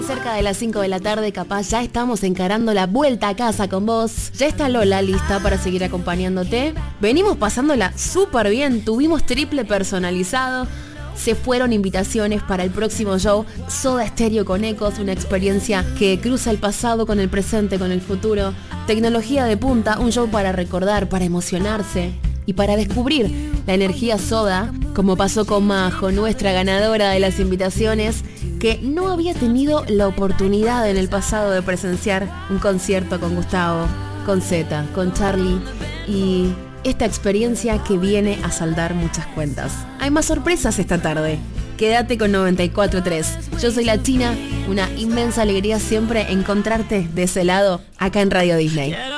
cerca de las 5 de la tarde, capaz ya estamos encarando la vuelta a casa con vos. Ya está Lola lista para seguir acompañándote. Venimos pasándola súper bien, tuvimos triple personalizado. Se fueron invitaciones para el próximo show Soda Stereo con Ecos, una experiencia que cruza el pasado con el presente, con el futuro. Tecnología de punta, un show para recordar, para emocionarse y para descubrir la energía Soda, como pasó con Majo, nuestra ganadora de las invitaciones, que no había tenido la oportunidad en el pasado de presenciar un concierto con Gustavo, con Zeta, con Charlie y esta experiencia que viene a saldar muchas cuentas. Hay más sorpresas esta tarde. Quédate con 94.3. Yo soy la China, una inmensa alegría siempre encontrarte de ese lado acá en Radio Disney.